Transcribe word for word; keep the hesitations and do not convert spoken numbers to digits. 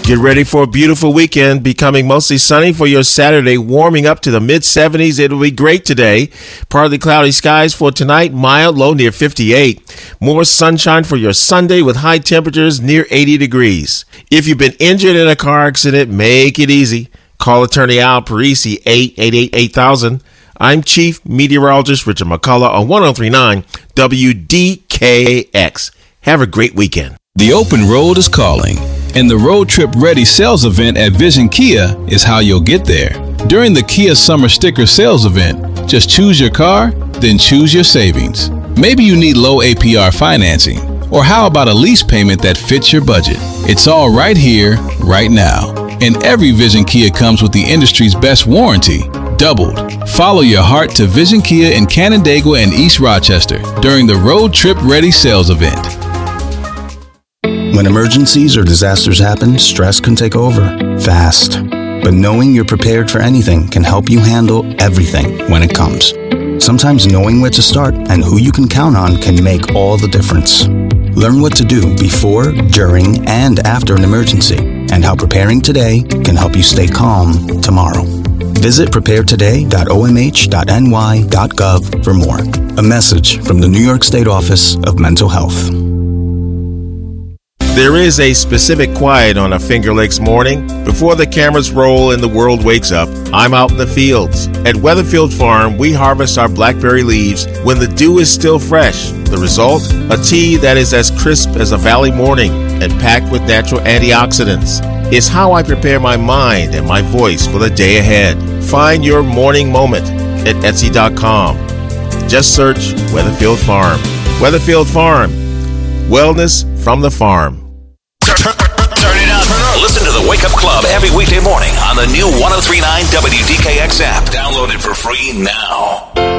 Get ready for a beautiful weekend, becoming mostly sunny for your Saturday, warming up to the mid seventies. It'll be great today. Partly cloudy skies for tonight, mild, low near fifty-eight. More sunshine for your Sunday with high temperatures near eighty degrees. If you've been injured in a car accident, make it easy. Call attorney Al Parisi, eight eight eight, eight thousand. I'm Chief Meteorologist Richard McCullough on one oh three point nine W D K X. Have a great weekend. The open road is calling, and the Road Trip Ready sales event at Vision Kia is how you'll get there. During the Kia Summer Sticker Sales event, just choose your car, then choose your savings. Maybe you need low A P R financing, or how about a lease payment that fits your budget? It's all right here, right now. And every Vision Kia comes with the industry's best warranty, doubled. Follow your heart to Vision Kia in Canandaigua and East Rochester during the Road Trip Ready sales event. When emergencies or disasters happen, stress can take over, fast. But knowing you're prepared for anything can help you handle everything when it comes. Sometimes knowing where to start and who you can count on can make all the difference. Learn what to do before, during, and after an emergency, and how preparing today can help you stay calm tomorrow. Visit prepare today dot o m h dot n y dot gov for more. A message from the New York State Office of Mental Health. There is a specific quiet on a Finger Lakes morning. Before the cameras roll and the world wakes up, I'm out in the fields. At Weatherfield Farm, we harvest our blackberry leaves when the dew is still fresh. The result? A tea that is as crisp as a valley morning and packed with natural antioxidants. It's how I prepare my mind and my voice for the day ahead. Find your morning moment at Etsy dot com. Just search Weatherfield Farm. Weatherfield Farm. Wellness from the farm. Turn, turn it up. Listen to the Wake Up Club every weekday morning on the new one oh three point nine W D K X app. Download it for free now.